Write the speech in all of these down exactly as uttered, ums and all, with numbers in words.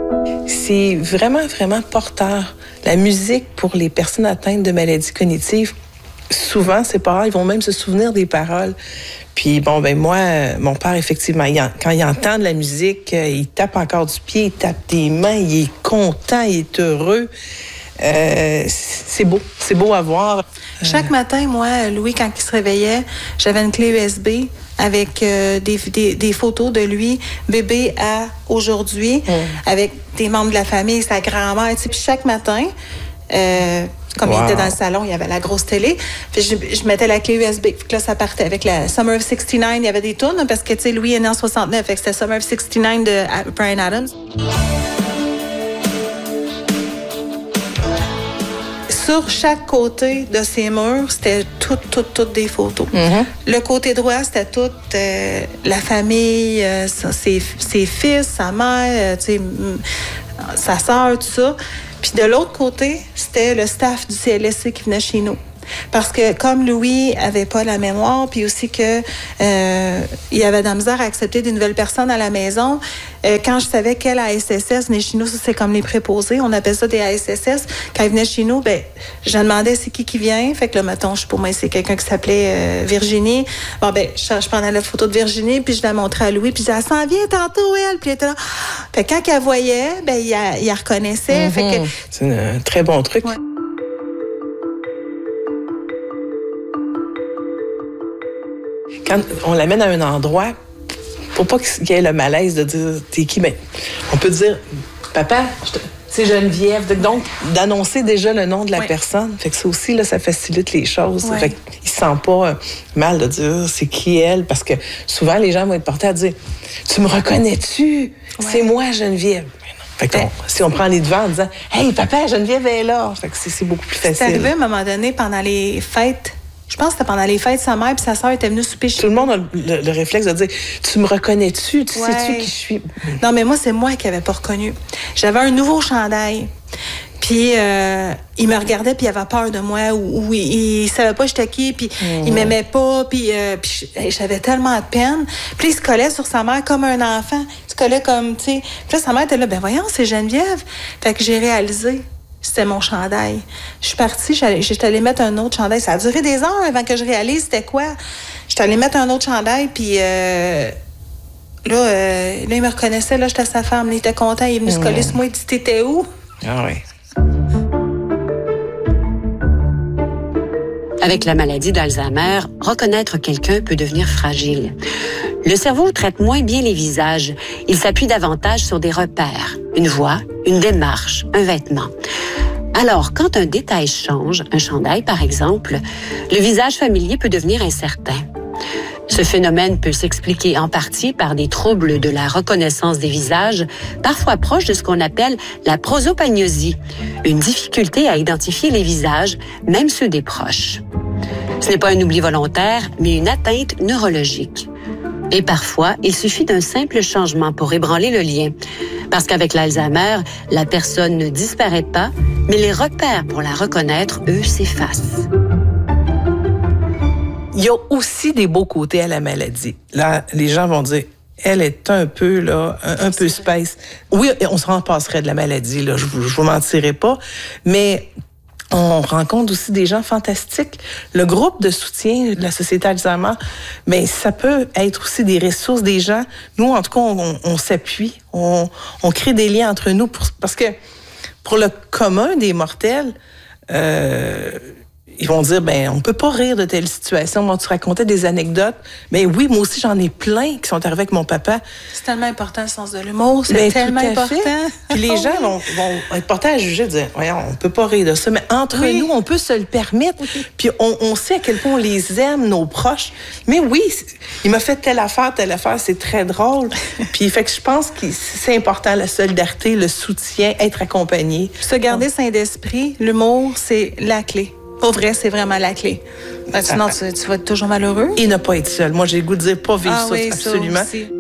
C'est vraiment, vraiment porteur. La musique pour les personnes atteintes de maladies cognitives, souvent, c'est pas rare, ils vont même se souvenir des paroles. Puis bon, ben moi, mon père, effectivement, il en, quand il entend de la musique, il tape encore du pied, il tape des mains, il est content, il est heureux. Euh, c'est beau, c'est beau à voir. Chaque matin, moi, Louis, quand il se réveillait, j'avais une clé U S B avec euh, des, des, des photos de lui, bébé à aujourd'hui, mm. avec des membres de la famille, sa grand-mère. Tu sais, puis chaque matin, euh, comme wow. il était dans le salon, il y avait la grosse télé. Puis je, je mettais la clé U S B. Puis là, ça partait avec la Summer of soixante-dix-neuf. Il y avait des tunes, parce que, tu sais, Louis est né en soixante-neuf. Fait que c'était Summer of soixante-dix-neuf de Bryan Adams. Sur chaque côté de ces murs, c'était toutes, toutes, toutes des photos. Mm-hmm. Le côté droit, c'était toute euh, la famille, euh, ses, ses fils, sa mère, euh, tu sais, sa sœur, tout ça. Puis de l'autre côté, c'était le staff du C L S C qui venait chez nous. Parce que comme Louis avait pas la mémoire, puis aussi que euh, il avait de la misère à accepter des nouvelles personnes à la maison, euh, quand je savais quel A S S S venait chez nous, ça c'est comme les préposés, on appelle ça des A S S S. Quand ils venaient chez nous, ben je demandais c'est qui qui vient. Fait que là, mettons, je pour moi c'est quelqu'un qui s'appelait euh, Virginie. Bon ben je, je prenais la photo de Virginie, puis je la montrais à Louis, puis je disais, elle s'en vient tantôt elle, puis elle était là. Fait que quand elle voyait, ben il la, il la reconnaissait. Mm-hmm. Fait que c'est un très bon truc. Ouais. Quand on l'amène à un endroit, pour pas qu'il y ait le malaise de dire t'es qui, mais on peut dire papa, te... c'est Geneviève. Donc d'annoncer déjà le nom de la oui. personne, fait que ça aussi là, ça facilite les choses. Oui. Fait qu'il se sent pas mal de dire c'est qui elle, parce que souvent les gens vont être portés à dire tu me reconnais-tu, oui. c'est moi Geneviève. Fait que on, si on prend les devants en disant hey papa, Geneviève est là, fait que c'est, c'est beaucoup plus facile. C'est arrivé à un moment donné pendant les fêtes. Je pense que c'était pendant les fêtes, sa mère et sa sœur étaient venues souper chez Tout le monde a le, le réflexe de dire « Tu me reconnais-tu? Tu ouais. sais-tu qui je suis? » Non, mais moi, c'est moi qui n'avais pas reconnu. J'avais un nouveau chandail. Puis, euh, il me regardait, puis il avait peur de moi, ou, ou il, il savait pas j'étais qui, puis mmh. il m'aimait pas, puis, euh, puis j'avais tellement de peine. Puis, il se collait sur sa mère comme un enfant. Il se collait comme, tu sais. Puis là, sa mère était là, ben voyons, c'est Geneviève. Fait que j'ai réalisé. C'était mon chandail. Je suis partie, j'allais, j'étais allée mettre un autre chandail. Ça a duré des heures avant que je réalise c'était quoi. J'étais allée mettre un autre chandail, puis euh, là, euh, là, il me reconnaissait, là, j'étais sa femme. Il était content, il est venu mmh. se coller sur moi, il dit « T'étais où? » Ah oui. Avec la maladie d'Alzheimer, reconnaître quelqu'un peut devenir fragile. Le cerveau traite moins bien les visages. Il s'appuie davantage sur des repères, une voix, une démarche, un vêtement. Alors, quand un détail change, un chandail par exemple, le visage familier peut devenir incertain. Ce phénomène peut s'expliquer en partie par des troubles de la reconnaissance des visages, parfois proches de ce qu'on appelle la prosopagnosie, une difficulté à identifier les visages, même ceux des proches. Ce n'est pas un oubli volontaire, mais une atteinte neurologique. Et parfois, il suffit d'un simple changement pour ébranler le lien. Parce qu'avec l'Alzheimer, la personne ne disparaît pas, mais les repères pour la reconnaître, eux, s'effacent. Il y a aussi des beaux côtés à la maladie. Là, les gens vont dire, elle est un peu, là, un, un peu space. Oui, on se rend passerait de la maladie, là, je ne vous mentirai pas, mais on rencontre aussi des gens fantastiques. Le groupe de soutien de la Société Alzheimer, mais ça peut être aussi des ressources des gens. Nous, en tout cas, on, on s'appuie, on, on crée des liens entre nous, pour, parce que pour le commun des mortels, euh, ils vont dire, ben, on peut pas rire de telle situation. Moi, tu racontais des anecdotes. Mais oui, moi aussi, j'en ai plein qui sont arrivés avec mon papa. C'est tellement important, le sens de l'humour. C'est ben, tellement important. Puis les gens vont, vont être portés à juger, dire, voyons, on peut pas rire de ça. Mais entre oui. nous, on peut se le permettre. Oui. Puis on, on sait à quel point on les aime, nos proches. Mais oui, il m'a fait telle affaire, telle affaire. C'est très drôle. Puis fait que je pense que c'est important, la solidarité, le soutien, être accompagné. Se garder sain d'esprit, l'humour, c'est la clé. Pour vrai, c'est vraiment la clé. Ben, sinon, tu, tu vas être toujours malheureux. Et ne pas être seul. Moi, j'ai le goût de dire pas vivre ah, ça, oui, absolument. Ça aussi.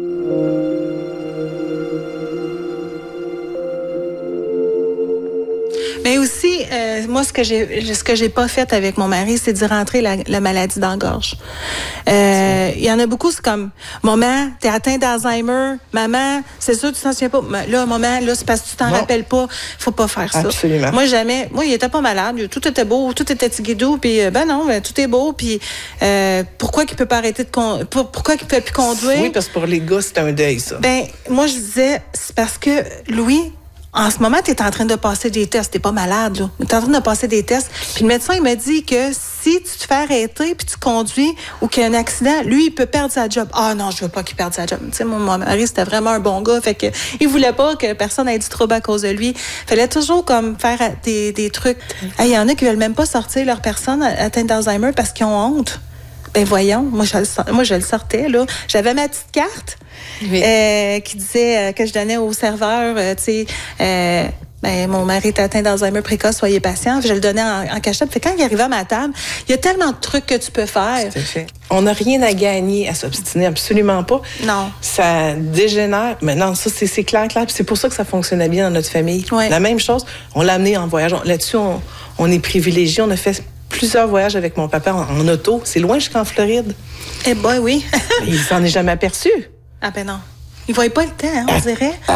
Mais aussi, euh, moi, ce que j'ai ce que j'ai pas fait avec mon mari, c'est d'y rentrer la, la maladie dans la gorge. Euh, il y en a beaucoup, c'est comme, maman, t'es atteinte d'Alzheimer, maman, c'est sûr, tu t'en souviens pas. Là, maman, là, c'est parce que tu t'en rappelles pas. Faut pas faire ça. Absolument. Moi, jamais. Moi, il était pas malade. Tout était beau, tout était tiguidou, puis ben non, ben, tout est beau, puis euh, pourquoi qu'il peut pas arrêter de con... pourquoi qu'il peut plus conduire? Oui, parce que pour les gars, c'est un deuil, ça. Ben, moi, je disais, c'est parce que, Louis, en ce moment, tu es en train de passer des tests. Tu n'es pas malade, là. Tu es en train de passer des tests. Puis le médecin, il m'a dit que si tu te fais arrêter puis tu conduis ou qu'il y a un accident, lui, il peut perdre sa job. Ah non, je veux pas qu'il perde sa job. Tu sais, mon mari, c'était vraiment un bon gars. Fait que il voulait pas que personne ait du trouble à cause de lui. Fallait toujours comme faire des, des trucs. Il hey, y en a qui veulent même pas sortir leur personne atteinte d'Alzheimer parce qu'ils ont honte. Ben voyons, moi je le, moi, je le sortais, là. J'avais ma petite carte oui. euh, qui disait euh, que je donnais au serveur, euh, tu sais, euh, ben, mon mari est atteint d'Alzheimer précoce, soyez patient. Je le donnais en, en cachette. Fait quand il arrivait à ma table, il y a tellement de trucs que tu peux faire. Fait. On n'a rien à gagner à s'obstiner, absolument pas. Non. Ça dégénère. Mais non, ça, c'est, c'est clair, clair. Puis c'est pour ça que ça fonctionnait bien dans notre famille. Ouais. La même chose, on l'a amené en voyage. Là-dessus, on, on est privilégiés. On a fait plusieurs voyages avec mon papa en, en auto. C'est loin jusqu'en Floride. Eh ben oui. Il s'en est jamais aperçu. Ah ben non. Il ne voyait pas le temps, hein, on dirait.